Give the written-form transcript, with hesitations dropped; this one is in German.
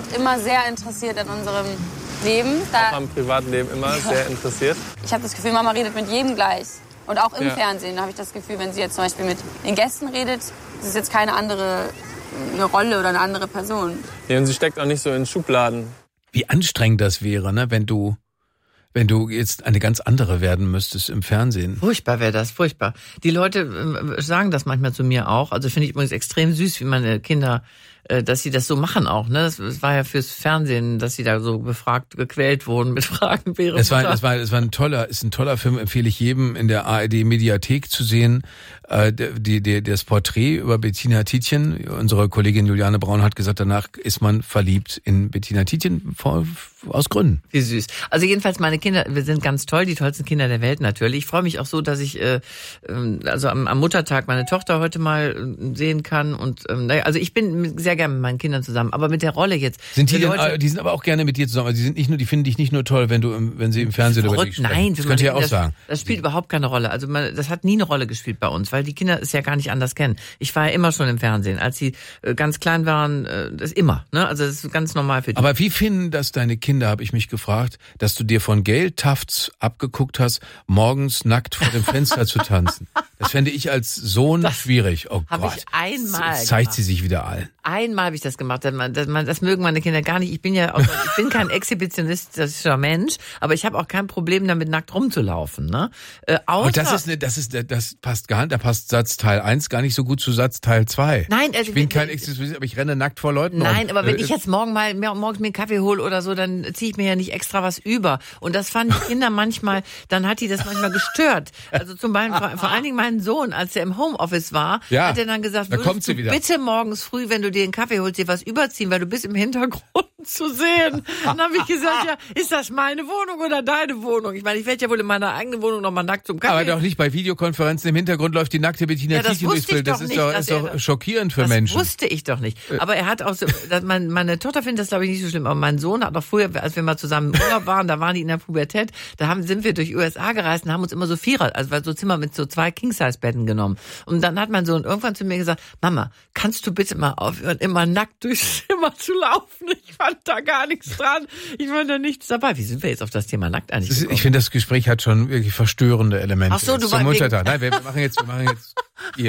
immer sehr interessiert an unserem Leben. Auch am Privatleben immer sehr interessiert. Ich habe das Gefühl, Mama redet mit jedem gleich. Und auch im Fernsehen habe ich das Gefühl, wenn sie jetzt zum Beispiel mit den Gästen redet, das ist jetzt keine andere Rolle oder eine andere Person. Nee, und sie steckt auch nicht so in Schubladen. Wie anstrengend das wäre, ne, wenn du jetzt eine ganz andere werden müsstest im Fernsehen. Furchtbar wäre das, furchtbar. Die Leute sagen das manchmal zu mir auch. Also finde ich übrigens extrem süß, wie meine Kinder, dass sie das so machen auch. Ne, das war ja fürs Fernsehen, dass sie da so befragt, gequält wurden mit Fragen. Es war ein toller Film, empfehle ich jedem in der ARD-Mediathek zu sehen. Das Porträt über Bettina Tietjen. Unsere Kollegin Juliane Braun hat gesagt, danach ist man verliebt in Bettina Tietjen aus Gründen. Wie süß. Also jedenfalls meine Kinder, wir sind ganz toll, die tollsten Kinder der Welt natürlich. Ich freue mich auch so, dass ich also am Muttertag meine Tochter heute mal sehen kann. Und also ich bin sehr gerne mit meinen Kindern zusammen. Aber mit der Rolle jetzt. Die sind aber auch gerne mit dir zusammen. Also die finden dich nicht nur toll, wenn sie im Fernsehen über dich sprechen. Nein, das könnt ihr ja auch sagen. Das spielt überhaupt keine Rolle. Also das hat nie eine Rolle gespielt bei uns, weil die Kinder es ja gar nicht anders kennen. Ich war ja immer schon im Fernsehen. Als sie ganz klein waren, das immer. Ne? Also das ist ganz normal für die. Aber wie finden das deine Kinder, habe ich mich gefragt, dass du dir von Gail Tufts abgeguckt hast, morgens nackt vor dem Fenster zu tanzen? Das fände ich als Sohn schwierig. Oh Gott. Ich einmal Jetzt zeigt sie sich wieder allen. Einmal habe ich das gemacht. Das mögen meine Kinder gar nicht. Ich bin kein exhibitionistischer Mensch, aber ich habe auch kein Problem damit, nackt rumzulaufen. Ne? Und das passt gar nicht. Da passt Satz Teil 1 gar nicht so gut zu Satz Teil 2. Nein, also ich bin kein Exhibitionist, aber ich renne nackt vor Leuten rum. Nein, aber wenn ich jetzt morgens mir einen Kaffee hole oder so, dann ziehe ich mir ja nicht extra was über. Und das fanden die Kinder manchmal, dann hat die das manchmal gestört. Also zum Beispiel, vor allen Dingen mein Sohn, als er im Homeoffice war, hat er dann gesagt, würdest du bitte morgens früh, wenn du dir einen Kaffee holst, dir was überziehen, weil du bist im Hintergrund zu sehen. Dann habe ich gesagt, ja, ist das meine Wohnung oder deine Wohnung? Ich meine, ich werde ja wohl in meiner eigenen Wohnung noch mal nackt zum Kaffee. Aber doch nicht bei Videokonferenzen. Im Hintergrund läuft die nackte Bettina Tietjen durchs Bild. Das ist doch schockierend für Menschen. Das wusste ich doch nicht. Aber er hat auch so, meine Tochter findet das, glaube ich, nicht so schlimm. Aber mein Sohn hat auch früher, als wir mal zusammen im Urlaub waren, da waren die in der Pubertät, sind wir durch USA gereist und haben uns immer so so Zimmer mit so 2 King-Size-Betten genommen. Und dann hat mein Sohn irgendwann zu mir gesagt, Mama, kannst du bitte mal aufhören, immer nackt durchs Zimmer zu laufen? Ich fand da gar nichts dran. Ich fand da nichts dabei. Wie sind wir jetzt auf das Thema nackt eigentlich gekommen? Ich finde, das Gespräch hat schon wirklich verstörende Elemente. Ach so, du warst Muttertag. Nein, wir machen jetzt